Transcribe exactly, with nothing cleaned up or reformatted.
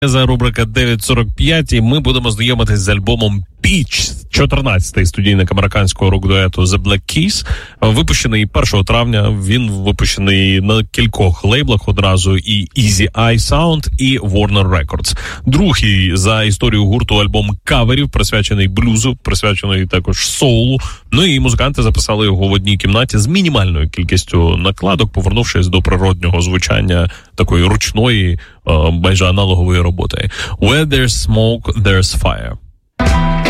За рубрика дев'ять сорок п'ять, і ми будемо знайомитись з альбомом Peach, чотирнадцятий студійник американського рок-дуету The Black Keys, випущений першого травня. Він випущений на кількох лейблах одразу: і Easy Eye Sound, і Warner Records. Другий за історію гурту альбом каверів, присвячений блюзу, присвячений також соулу. Ну і музиканти записали його в одній кімнаті з мінімальною кількістю накладок, повернувшись до природнього звучання такої ручної, майже аналогової роботи. Where there's smoke, there's fire.